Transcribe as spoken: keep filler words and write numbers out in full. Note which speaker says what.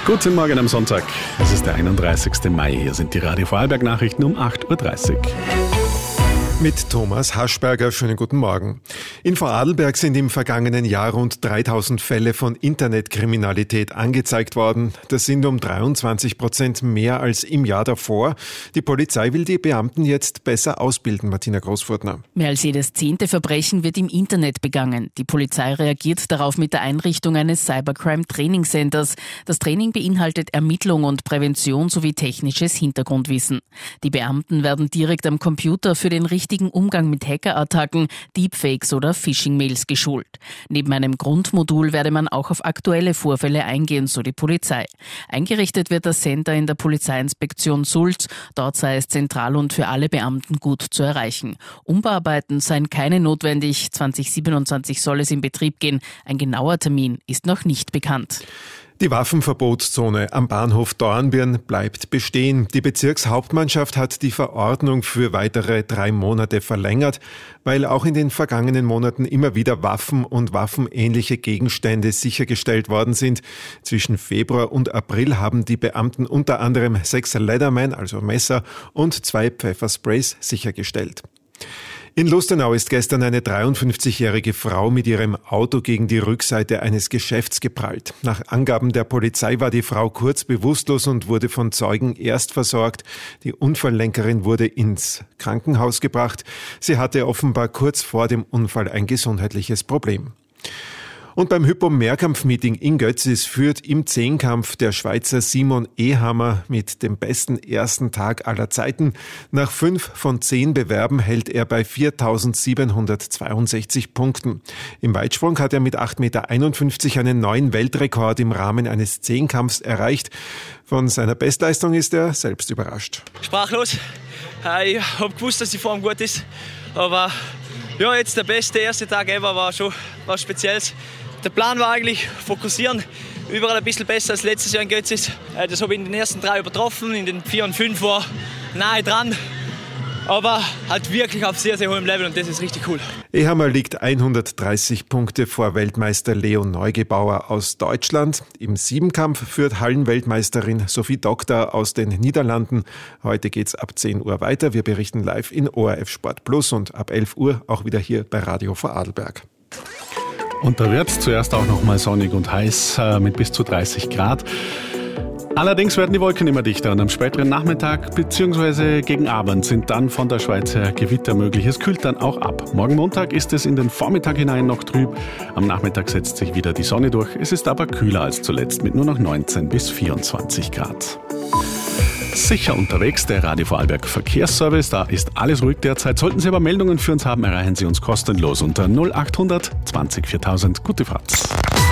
Speaker 1: Guten Morgen am Sonntag. Es ist der einunddreißigste Mai. Hier sind die Radio Vorarlberg Nachrichten um acht Uhr dreißig.
Speaker 2: Mit Thomas Haschberger, schönen guten Morgen. In Vorarlberg sind im vergangenen Jahr rund dreitausend Fälle von Internetkriminalität angezeigt worden. Das sind um dreiundzwanzig Prozent mehr als im Jahr davor. Die Polizei will die Beamten jetzt besser ausbilden, Martina Großfurtner.
Speaker 3: Mehr als jedes zehnte Verbrechen wird im Internet begangen. Die Polizei reagiert darauf mit der Einrichtung eines Cybercrime Training Centers. Das Training beinhaltet Ermittlung und Prävention sowie technisches Hintergrundwissen. Die Beamten werden direkt am Computer für den richtigen Umgang mit Hackerattacken, Deepfakes oder Phishing-Mails geschult. Neben einem Grundmodul werde man auch auf aktuelle Vorfälle eingehen, so die Polizei. Eingerichtet wird das Center in der Polizeiinspektion Sulz. Dort sei es zentral und für alle Beamten gut zu erreichen. Umbauarbeiten seien keine notwendig. zwanzig siebenundzwanzig soll es in Betrieb gehen. Ein genauer Termin ist noch nicht bekannt.
Speaker 2: Die Waffenverbotszone am Bahnhof Dornbirn bleibt bestehen. Die Bezirkshauptmannschaft hat die Verordnung für weitere drei Monate verlängert, weil auch in den vergangenen Monaten immer wieder Waffen und waffenähnliche Gegenstände sichergestellt worden sind. Zwischen Februar und April haben die Beamten unter anderem sechs Leatherman, also Messer, und zwei Pfeffersprays sichergestellt. In Lustenau ist gestern eine dreiundfünfzigjährige Frau mit ihrem Auto gegen die Rückseite eines Geschäfts geprallt. Nach Angaben der Polizei war die Frau kurz bewusstlos und wurde von Zeugen erst versorgt. Die Unfalllenkerin wurde ins Krankenhaus gebracht. Sie hatte offenbar kurz vor dem Unfall ein gesundheitliches Problem. Und beim Hypo-Mehrkampf-Meeting in Götzis führt im Zehnkampf der Schweizer Simon Ehammer mit dem besten ersten Tag aller Zeiten. Nach fünf von zehn Bewerben hält er bei viertausendsiebenhundertzweiundsechzig Punkten. Im Weitsprung hat er mit acht Komma einundfünfzig Meter einen neuen Weltrekord im Rahmen eines Zehnkampfs erreicht. Von seiner Bestleistung ist er selbst überrascht.
Speaker 4: Sprachlos. Ich habe gewusst, dass die Form gut ist, aber ja, jetzt der beste erste Tag ever war schon was Spezielles. Der Plan war eigentlich fokussieren, überall ein bisschen besser als letztes Jahr in Götzis. Das habe ich in den ersten drei übertroffen, in den vier und fünf war nahe dran, aber halt wirklich auf sehr, sehr hohem Level und das ist richtig cool.
Speaker 2: Ehammer liegt hundertdreißig Punkte vor Weltmeister Leon Neugebauer aus Deutschland. Im Siebenkampf führt Hallenweltmeisterin Sophie Doktor aus den Niederlanden. Heute geht's ab zehn Uhr weiter. Wir berichten live in O R F Sport Plus und ab elf Uhr auch wieder hier bei Radio Vorarlberg.
Speaker 1: Und da wird es zuerst auch noch mal sonnig und heiß äh, mit bis zu dreißig Grad. Allerdings werden die Wolken immer dichter und am späteren Nachmittag bzw. gegen Abend sind dann von der Schweiz her Gewitter möglich. Es kühlt dann auch ab. Morgen Montag ist es in den Vormittag hinein noch trüb. Am Nachmittag setzt sich wieder die Sonne durch. Es ist aber kühler als zuletzt mit nur noch neunzehn bis vierundzwanzig Grad. Sicher unterwegs, der Radio Vorarlberg Verkehrsservice. Da ist alles ruhig derzeit. Sollten Sie aber Meldungen für uns haben, erreichen Sie uns kostenlos unter null acht hundert zwanzig viertausend. Gute Fahrt.